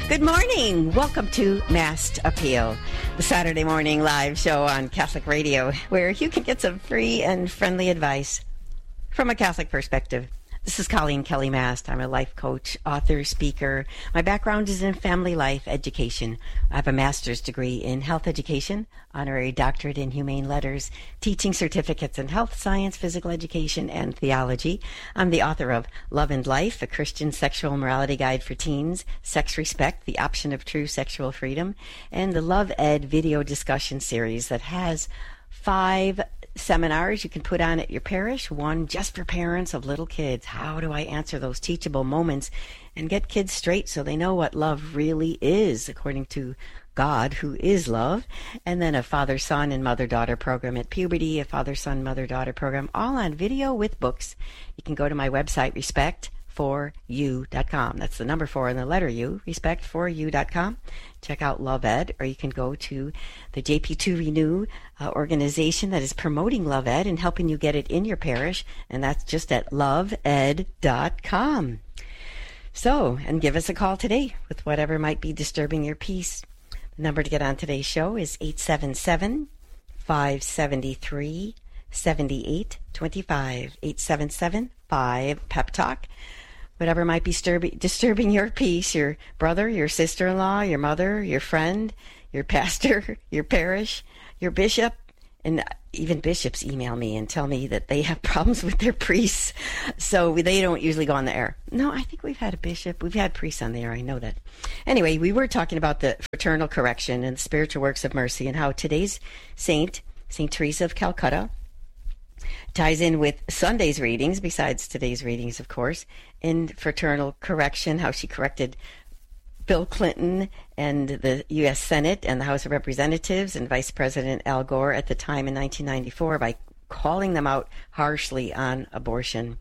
Good morning. Welcome to Masked Appeal, the Saturday morning live show on Catholic Radio, where you can get some free and friendly advice from a Catholic perspective. This is Colleen Kelly Mast. I'm a life coach, author, speaker. My background is in family life education. I have a master's degree in health education, honorary doctorate in humane letters, teaching certificates in health science, physical education, and theology. I'm the author of Love and Life, a Christian sexual morality guide for teens, Sex Respect, the option of true sexual freedom, and the Love Ed video discussion series that has 5 seminars you can put on at your parish, one just for parents of little kids. How do I answer those teachable moments and get kids straight so they know what love really is, according to God, who is love? And then a father-son and mother-daughter program at puberty, a father-son, mother-daughter program, all on video with books. You can go to my website, respect4u.com. That's the number 4 and the letter U, respect4u.com. Check out Love Ed, or you can go to the JP2 Renew organization that is promoting Love Ed and helping you get it in your parish, and that's just at loveed.com. So, and give us a call today with whatever might be disturbing your peace. The number to get on today's show is 877-573-7825, 877-5-PEP-TALK. Whatever might be disturbing your peace, your brother, your sister-in-law, your mother, your friend, your pastor, your parish, your bishop, and even bishops email me and tell me that they have problems with their priests, so they don't usually go on the air. No, I think we've had a bishop. We've had priests on the air. I know that. Anyway, we were talking about the fraternal correction and spiritual works of mercy and how today's saint, St. Teresa of Calcutta, ties in with Sunday's readings, besides today's readings, of course, in fraternal correction, how she corrected Bill Clinton and the U.S. Senate and the House of Representatives and Vice President Al Gore at the time in 1994 by calling them out harshly on abortion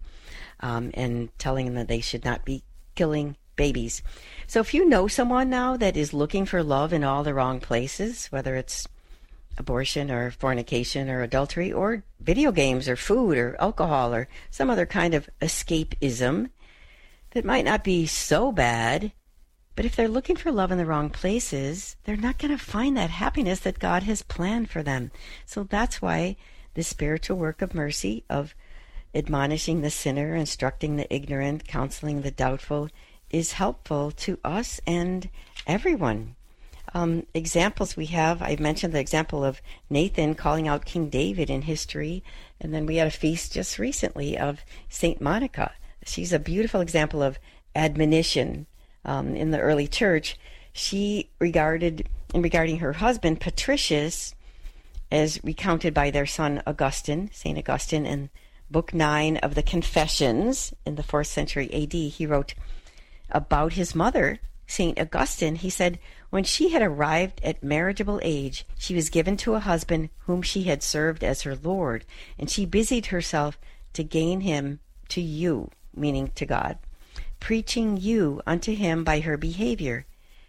and telling them that they should not be killing babies. So if you know someone now that is looking for love in all the wrong places, whether it's abortion or fornication or adultery or video games or food or alcohol or some other kind of escapism that might not be so bad, but if they're looking for love in the wrong places, they're not going to find that happiness that God has planned for them. So that's why the spiritual work of mercy, of admonishing the sinner, instructing the ignorant, counseling the doubtful, is helpful to us and everyone. Examples we have, I mentioned the example of Nathan calling out King David in history, and then we had a feast just recently of St. Monica. She's a beautiful example of admonition in the early church. She regarding her husband Patricius, as recounted by their son Augustine, St. Augustine, in Book 9 of the Confessions in the 4th century AD, he wrote about his mother, St. Augustine. He said, when she had arrived at marriageable age, she was given to a husband whom she had served as her Lord, and she busied herself to gain him to you, meaning to God, preaching you unto him by her behavior,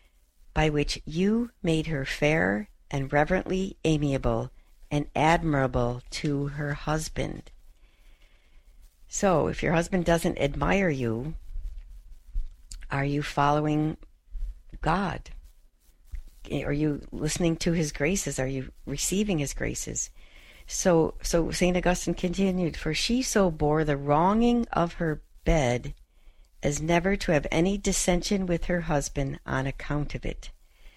by which you made her fair and reverently amiable and admirable to her husband. So, if your husband doesn't admire you, are you following God? Are you listening to his graces? Are you receiving his graces? So St. Augustine continued, for she so bore the wronging of her bed as never to have any dissension with her husband on account of it.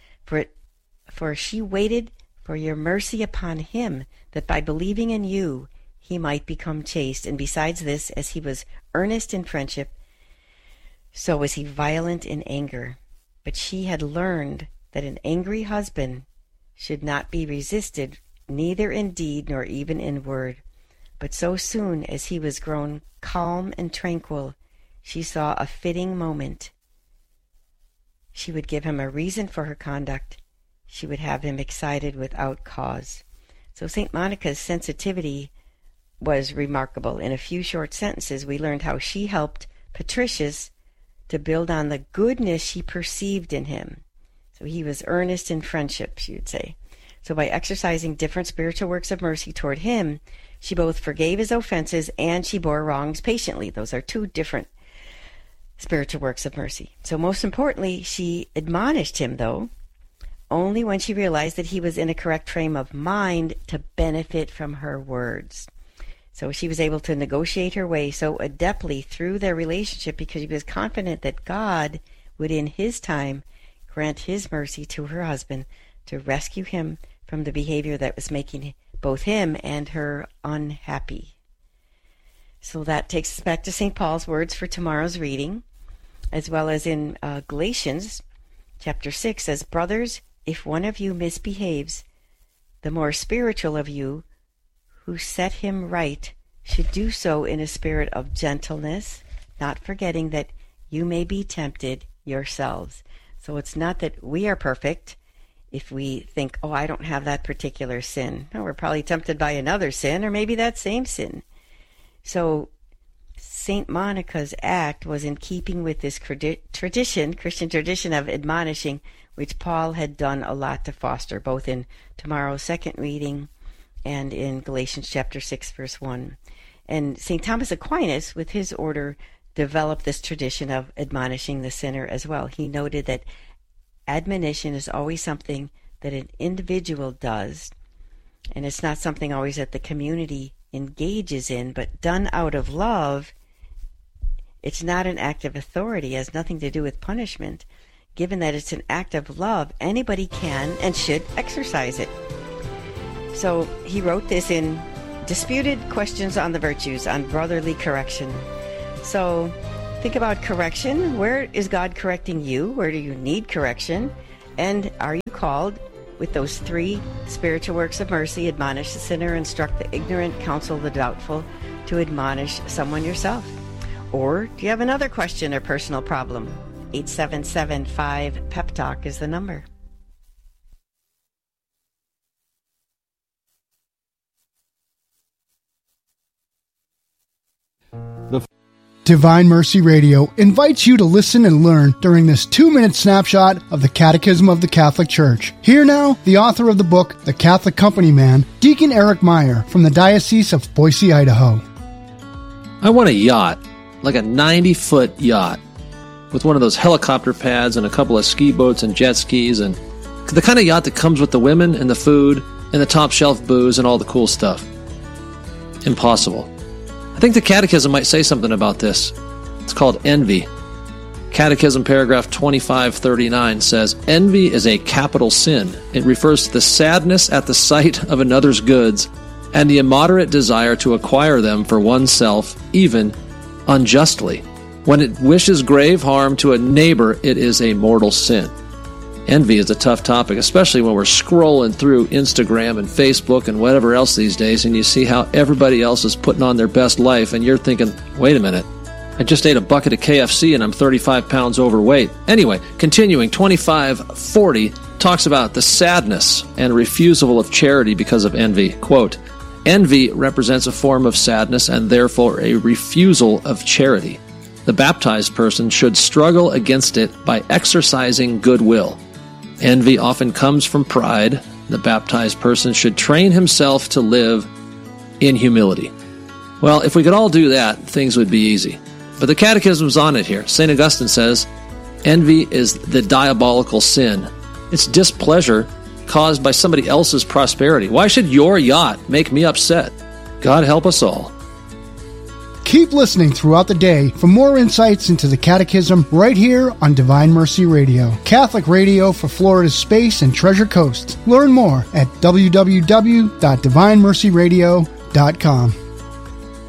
For she waited for your mercy upon him, that by believing in you he might become chaste. And besides this, as he was earnest in friendship, so was he violent in anger. But she had learned that an angry husband should not be resisted, neither in deed nor even in word. But so soon as he was grown calm and tranquil, she saw a fitting moment. She would give him a reason for her conduct. She would have him excited without cause. So St. Monica's sensitivity was remarkable. In a few short sentences, we learned how she helped Patricius to build on the goodness she perceived in him. So he was earnest in friendship, she would say. So by exercising different spiritual works of mercy toward him, she both forgave his offenses and she bore wrongs patiently. Those are two different spiritual works of mercy. So most importantly, she admonished him, though, only when she realized that he was in a correct frame of mind to benefit from her words. So she was able to negotiate her way so adeptly through their relationship because she was confident that God would in his time grant his mercy to her husband to rescue him from the behavior that was making both him and her unhappy. So that takes us back to St. Paul's words for tomorrow's reading, as well as in Galatians chapter 6 says, "Brothers, if one of you misbehaves, the more spiritual of you who set him right should do so in a spirit of gentleness, not forgetting that you may be tempted yourselves." So it's not that we are perfect if we think, oh, I don't have that particular sin. No, we're probably tempted by another sin or maybe that same sin. So St. Monica's act was in keeping with this Christian tradition of admonishing, which Paul had done a lot to foster, both in tomorrow's second reading and in Galatians chapter 6, verse 1. And St. Thomas Aquinas, with his order, developed this tradition of admonishing the sinner as well. He noted that admonition is always something that an individual does, and it's not something always that the community engages in, but done out of love. It's not an act of authority. It has nothing to do with punishment. Given that it's an act of love, anybody can and should exercise it. So he wrote this in Disputed Questions on the Virtues on Brotherly Correction. So think about correction. Where is God correcting you? Where do you need correction? And are you called with those three spiritual works of mercy, admonish the sinner, instruct the ignorant, counsel the doubtful, to admonish someone yourself? Or do you have another question or personal problem? 877-5-PEP-TALK is the number. Divine Mercy Radio invites you to listen and learn during this 2-minute snapshot of the Catechism of the Catholic Church. Here now, the author of the book, The Catholic Company Man, Deacon Eric Meyer from the Diocese of Boise, Idaho. I want a yacht, like a 90-foot yacht, with one of those helicopter pads and a couple of ski boats and jet skis, and the kind of yacht that comes with the women and the food and the top shelf booze and all the cool stuff. Impossible. I think the Catechism might say something about this. It's called envy. Catechism paragraph 2539 says, "Envy is a capital sin. It refers to the sadness at the sight of another's goods and the immoderate desire to acquire them for oneself, even unjustly. When it wishes grave harm to a neighbor, it is a mortal sin." Envy is a tough topic, especially when we're scrolling through Instagram and Facebook and whatever else these days, and you see how everybody else is putting on their best life, and you're thinking, wait a minute, I just ate a bucket of KFC and I'm 35 pounds overweight. Anyway, continuing, 2540 talks about the sadness and refusal of charity because of envy. Quote, "Envy represents a form of sadness and therefore a refusal of charity. The baptized person should struggle against it by exercising goodwill. Envy often comes from pride. The baptized person should train himself to live in humility." Well, if we could all do that, things would be easy. But the Catechism's on it here. St. Augustine says, envy is the diabolical sin. It's displeasure caused by somebody else's prosperity. Why should your yacht make me upset? God help us all. Keep listening throughout the day for more insights into the Catechism right here on Divine Mercy Radio, Catholic radio for Florida's Space and Treasure Coast. Learn more at www.divinemercyradio.com.